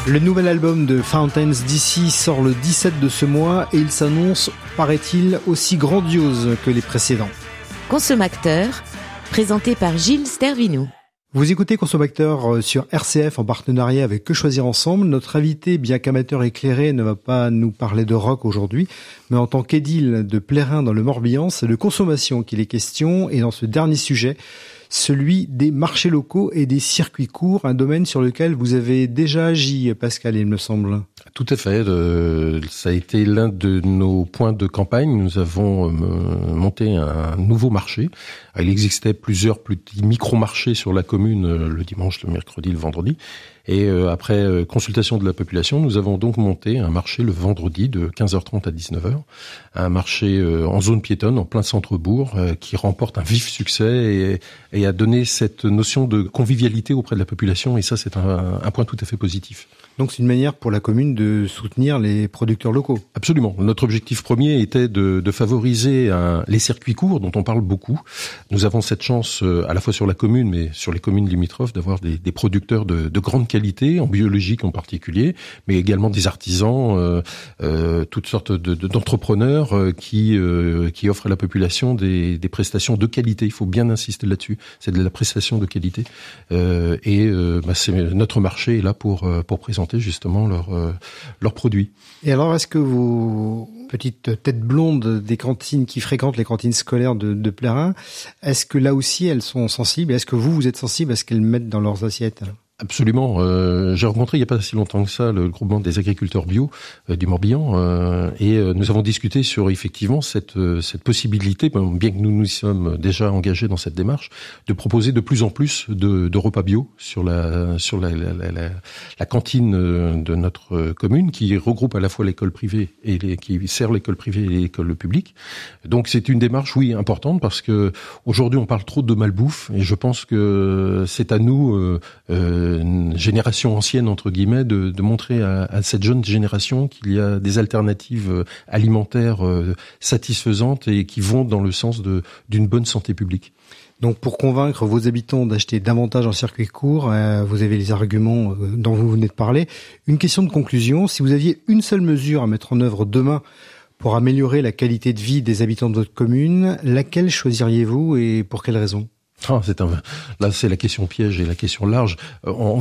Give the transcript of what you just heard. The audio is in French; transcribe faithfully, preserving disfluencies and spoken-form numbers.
Le nouvel album de Fountains D C sort le dix-sept de ce mois et il s'annonce, paraît-il, aussi grandiose que les précédents. Consommateur, présenté par Gilles Stervinou. Vous écoutez Consommateur sur R C F en partenariat avec Que Choisir Ensemble. Notre invité, bien qu'amateur éclairé, ne va pas nous parler de rock aujourd'hui, mais en tant qu'édile de Plérin dans le Morbihan, c'est de consommation qu'il est question. Et dans ce dernier sujet, celui des marchés locaux et des circuits courts, un domaine sur lequel vous avez déjà agi, Pascal, il me semble. Tout à fait. Euh, ça a été l'un de nos points de campagne. Nous avons euh, monté un nouveau marché. Il existait plusieurs petits micro-marchés sur la commune euh, le dimanche, le mercredi, le vendredi. Et euh, après euh, consultation de la population, nous avons donc monté un marché le vendredi de quinze heures trente à dix-neuf heures. Un marché euh, en zone piétonne, en plein centre-bourg, euh, qui remporte un vif succès et, et a donné cette notion de convivialité auprès de la population. Et ça, c'est un, un point tout à fait positif. Donc c'est une manière pour la commune de soutenir les producteurs locaux. Absolument. Notre objectif premier était de, de favoriser un, les circuits courts dont on parle beaucoup. Nous avons cette chance, euh, à la fois sur la commune, mais sur les communes limitrophes, d'avoir des, des producteurs de, de grande qualité, en biologique en particulier, mais également des artisans, euh, euh, toutes sortes de, de, d'entrepreneurs euh, qui, euh, qui offrent à la population des, des prestations de qualité. Il faut bien insister là-dessus. C'est de la prestation de qualité. Euh, et euh, bah, c'est, notre marché est là pour, pour présenter justement leurs euh, leurs produits. Et alors, est-ce que vos petites têtes blondes des cantines qui fréquentent les cantines scolaires de, de Plérin, est-ce que là aussi elles sont sensibles? Est-ce que vous, vous êtes sensible à ce qu'elles mettent dans leurs assiettes? Absolument. Euh, j'ai rencontré il n'y a pas si longtemps que ça le groupement des agriculteurs bio euh, du Morbihan euh, et euh, nous avons discuté sur effectivement cette euh, cette possibilité, bien que nous nous sommes déjà engagés dans cette démarche, de proposer de plus en plus de, de repas bio sur la sur la, la, la, la, la cantine de notre commune qui regroupe à la fois l'école privée et les, qui sert l'école privée et l'école publique. Donc c'est une démarche oui importante parce que aujourd'hui on parle trop de malbouffe et je pense que c'est à nous euh, euh, une génération ancienne entre guillemets de, de montrer à, à cette jeune génération qu'il y a des alternatives alimentaires euh, satisfaisantes et qui vont dans le sens de d'une bonne santé publique. Donc pour convaincre vos habitants d'acheter davantage en circuit court, euh, vous avez les arguments dont vous venez de parler. Une question de conclusion, si vous aviez une seule mesure à mettre en œuvre demain pour améliorer la qualité de vie des habitants de votre commune, laquelle choisiriez-vous et pour quelle raison ? Ah, c'est un, là, c'est la question piège et la question large. On